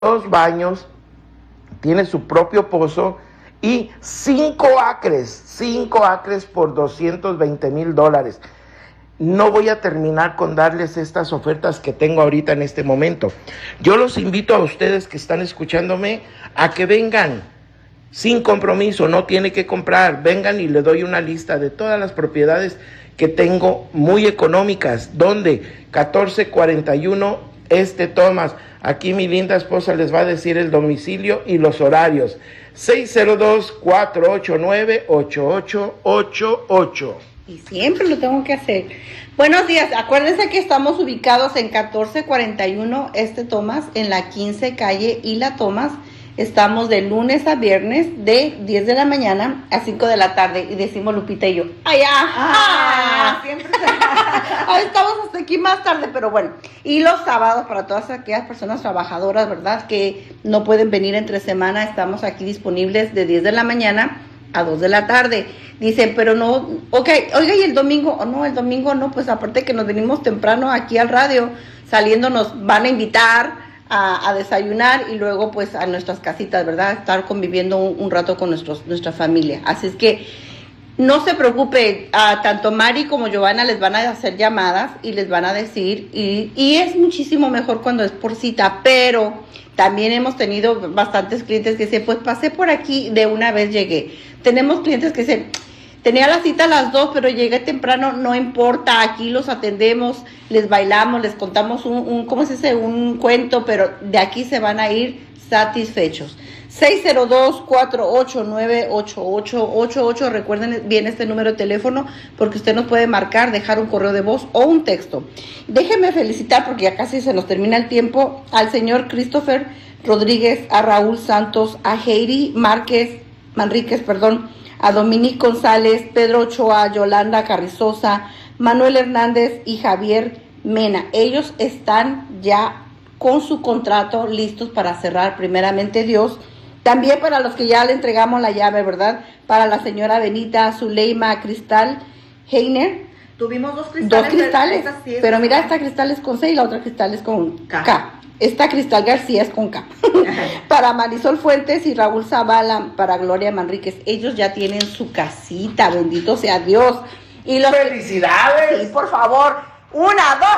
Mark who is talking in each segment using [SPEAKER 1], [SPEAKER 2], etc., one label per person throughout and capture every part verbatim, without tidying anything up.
[SPEAKER 1] dos baños, tiene su propio pozo y cinco acres, cinco acres por doscientos veinte mil dólares. No voy a terminar con darles estas ofertas que tengo ahorita en este momento. Yo los invito a ustedes que están escuchándome a que vengan sin compromiso, no tiene que comprar, vengan y le doy una lista de todas las propiedades que tengo muy económicas, donde catorce cuarenta y uno Este Thomas, aquí mi linda esposa les va a decir el domicilio y los horarios, seis cero dos, cuatro ocho nueve, ocho ocho ocho ocho.
[SPEAKER 2] Y siempre lo tengo que hacer. Buenos días, acuérdense que estamos ubicados en catorce cuarenta y uno Este Thomas, en la quince calle y la Thomas. Estamos de lunes a viernes de diez de la mañana a cinco de la tarde. Y decimos Lupita y yo, ¡ay, ah, siempre ahí estamos hasta aquí más tarde, pero bueno. Y los sábados, para todas aquellas personas trabajadoras, ¿verdad?, que no pueden venir entre semana, estamos aquí disponibles de diez de la mañana a dos de la tarde. Dicen, pero no, ok, oiga, ¿y el domingo? Oh, no, el domingo no, pues aparte que nos venimos temprano aquí al radio, saliendo nos van a invitar A, a desayunar y luego pues a nuestras casitas, ¿verdad? Estar conviviendo un, un rato con nuestros, nuestra familia. Así es que no se preocupe, uh, tanto Mari como Giovanna les van a hacer llamadas y les van a decir, y, y es muchísimo mejor cuando es por cita, pero también hemos tenido bastantes clientes que dicen, pues pasé por aquí, de una vez llegué. Tenemos clientes que dicen, tenía la cita a las dos, pero llegué temprano, no importa, aquí los atendemos, les bailamos, les contamos un, un ¿cómo se dice? Un cuento, pero de aquí se van a ir satisfechos. seis cero dos, cuatro ocho nueve, ocho ocho ocho ocho, recuerden bien este número de teléfono, porque usted nos puede marcar, dejar un correo de voz o un texto. Déjenme felicitar, porque ya casi se nos termina el tiempo, al señor Christopher Rodríguez, a Raúl Santos, a Heidi Márquez, Manríquez, perdón, a Dominique González, Pedro Ochoa, Yolanda Carrizosa, Manuel Hernández y Javier Mena. Ellos están ya con su contrato listos para cerrar, primeramente Dios. También para los que ya le entregamos la llave, ¿verdad? Para la señora Benita Zuleima Cristal Heiner.
[SPEAKER 3] Tuvimos dos cristales.
[SPEAKER 2] Dos cristales,
[SPEAKER 3] pero, sí
[SPEAKER 2] pero mira, esta cristal es con C y la otra cristal es con K. K. Esta Cristal García es con K. Para Marisol Fuentes y Raúl Zavala, para Gloria Manríquez. Ellos ya tienen su casita, bendito sea Dios. Y los
[SPEAKER 1] ¡felicidades!
[SPEAKER 2] Sí, por favor. Una, dos,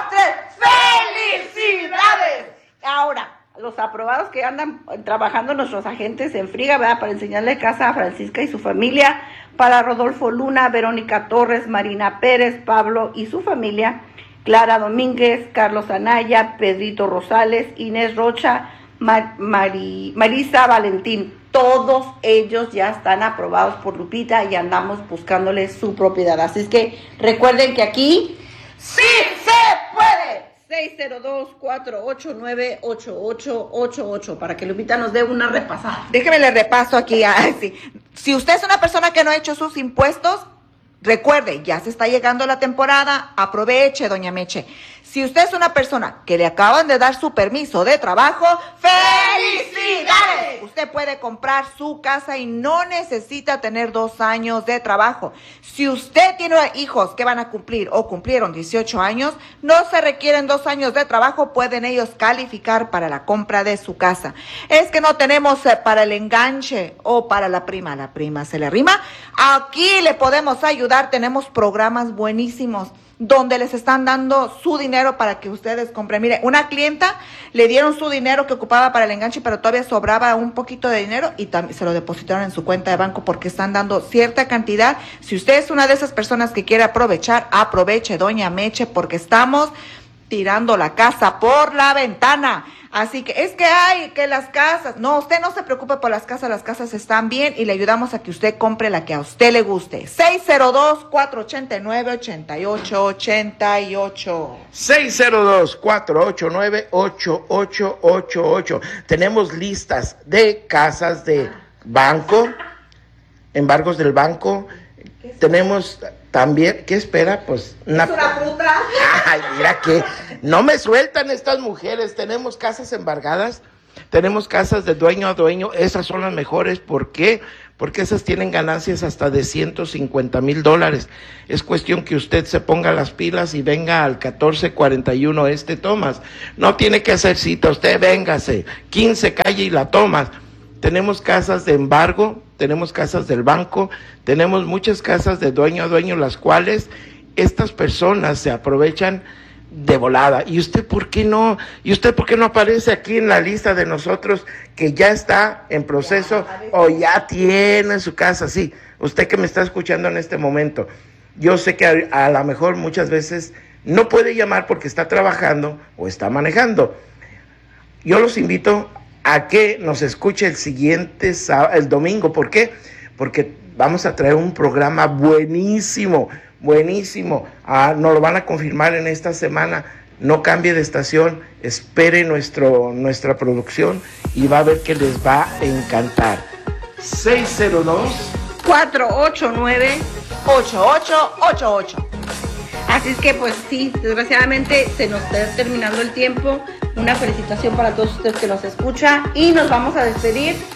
[SPEAKER 2] tres. ¡Felicidades! Ahora, los aprobados que andan trabajando nuestros agentes en friga, ¿verdad?, para enseñarle casa a Francisca y su familia. Para Rodolfo Luna, Verónica Torres, Marina Pérez, Pablo y su familia. Clara Domínguez, Carlos Anaya, Pedrito Rosales, Inés Rocha, Mar, Mari, Marisa Valentín. Todos ellos ya están aprobados por Lupita y andamos buscándoles su propiedad. Así es que recuerden que aquí sí se puede. seis cero dos, cuatro ocho nueve, ocho ocho ocho ocho para que Lupita nos dé una repasada.
[SPEAKER 3] Déjeme le repaso aquí. Ay, sí. Si usted es una persona que no ha hecho sus impuestos, recuerde, ya se está llegando la temporada, aproveche, doña Meche. Si usted es una persona que le acaban de dar su permiso de trabajo, ¡felicidades! Usted puede comprar su casa y no necesita tener dos años de trabajo. Si usted tiene hijos que van a cumplir o cumplieron dieciocho años, no se requieren dos años de trabajo, pueden ellos calificar para la compra de su casa. Es que no tenemos eh, para el enganche o para la prima, la prima se le arrima. Aquí le podemos ayudar, tenemos programas buenísimos donde les están dando su dinero para que ustedes compren. Mire, una clienta le dieron su dinero que ocupaba para el enganche, pero todavía sobraba un poquito de dinero y también se lo depositaron en su cuenta de banco porque están dando cierta cantidad. Si usted es una de esas personas que quiere aprovechar, aproveche, doña Meche, porque estamos tirando la casa por la ventana. Así que es que hay que las casas, no, usted no se preocupe por las casas, las casas están bien y le ayudamos a que usted compre la que a usted le guste. seis cero dos, cuatro ocho nueve, ocho ocho ocho ocho.
[SPEAKER 1] seis cero dos, cuatro ocho nueve, ocho ocho ocho ocho. Tenemos listas de casas de banco, embargos del banco. Tenemos también, ¿qué espera? Pues
[SPEAKER 3] una, ¿es una fruta?
[SPEAKER 1] Ay, mira que no me sueltan estas mujeres. Tenemos casas embargadas Tenemos casas de dueño a dueño, esas son las mejores. ¿Por qué? Porque esas tienen ganancias hasta de ciento cincuenta mil dólares. Es cuestión que usted se ponga las pilas y venga al catorce cuarenta y uno este Thomas. No tiene que hacer cita, usted véngase, quince calle y la Thomas. Tenemos casas de embargo, tenemos casas del banco, tenemos muchas casas de dueño a dueño, las cuales estas personas se aprovechan de volada. ¿Y usted por qué no? ¿Y usted por qué no aparece aquí en la lista de nosotros que ya está en proceso o ya tiene su casa? Sí, usted que me está escuchando en este momento, yo sé que a, a lo mejor muchas veces no puede llamar porque está trabajando o está manejando. Yo los invito a que nos escuche el siguiente sábado, el domingo. ¿Por qué? Porque vamos a traer un programa buenísimo, buenísimo. Ah, nos lo van a confirmar en esta semana. No cambie de estación, espere nuestro, nuestra producción y va a ver que les va a encantar. seis cero dos,
[SPEAKER 2] cuatro ocho nueve,
[SPEAKER 3] ocho ocho ocho ocho.
[SPEAKER 2] Así es que pues sí, desgraciadamente se nos está terminando el tiempo. Una felicitación para todos ustedes que nos escuchan y nos vamos a despedir